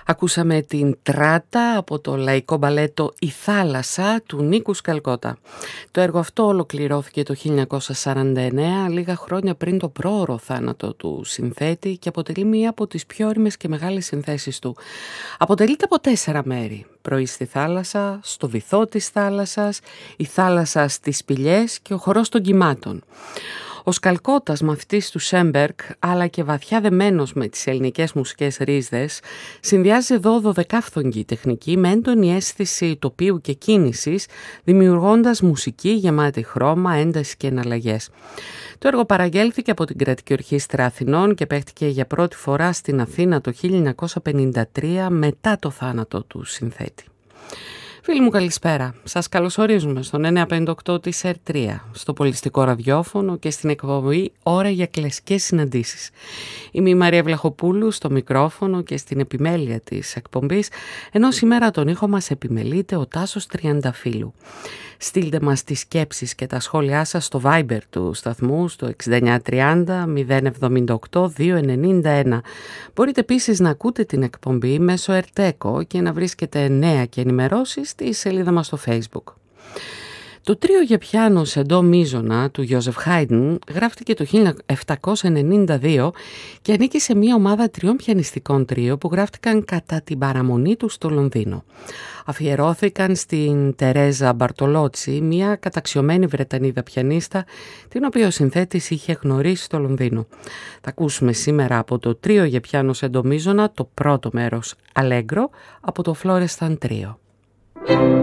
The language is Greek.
Ακούσαμε την Τράτα από το λαϊκό μπαλέτο «Η θάλασσα» του Νίκου Σκαλκότα. Το έργο αυτό ολοκληρώθηκε το 1949, λίγα χρόνια πριν το πρόωρο θάνατο του συνθέτη, και αποτελεί μία από τις πιο ώριμες και μεγάλες συνθέσεις του. Αποτελείται από 4 μέρη. Πρωί στη θάλασσα, στο βυθό της θάλασσας, η θάλασσα στις σπηλιές και ο χορός των κυμάτων. Ο Σκαλκώτας, μαθητής του Σέμπερκ, αλλά και βαθιά δεμένος με τις ελληνικές μουσικές ρίζες, συνδυάζει εδώ δωδεκάφθογγη τεχνική με έντονη αίσθηση τοπίου και κίνησης, δημιουργώντας μουσική γεμάτη χρώμα, ένταση και εναλλαγές. Το έργο παραγγέλθηκε από την Κρατική Ορχήστρα Αθηνών και παίχτηκε για πρώτη φορά στην Αθήνα το 1953, μετά το θάνατο του συνθέτη. Φίλοι μου, καλησπέρα. Σας καλωσορίζουμε στον 958 της ΕΡΤ3, στο πολιστικό ραδιόφωνο και στην εκπομπή «Ώρα για κλασικές συναντήσεις». Είμαι η Μαρία Βλαχοπούλου στο μικρόφωνο και στην επιμέλεια της εκπομπής, ενώ σήμερα τον ήχο μας επιμελείται ο Τάσος Τριανταφύλου. Στείλτε μας τις σκέψεις και τα σχόλιά σας στο Viber του σταθμού στο 6930 078 291. Μπορείτε επίσης να ακούτε την εκπομπή μέσω ΕΡΤΕΚΟ και να βρίσκετε νέα και ενημερώσεις στη σελίδα μας στο Facebook. Το τρίο για πιάνο σε ντο μείζωνα του Γιώζεφ Χάιντν γράφτηκε το 1792 και ανήκει σε μια ομάδα 3 πιανιστικών τρίο που γράφτηκαν κατά την παραμονή του στο Λονδίνο. Αφιερώθηκαν στην Τερέζα Μπαρτολότσι, μια καταξιωμένη Βρετανίδα πιανίστα, την οποία ο συνθέτης είχε γνωρίσει στο Λονδίνο. Θα ακούσουμε σήμερα από το τρίο για πιάνο σε ντο μείζωνα το πρώτο μέρος, Αλέγκρο, από το Φλόρεσταν Τρίο.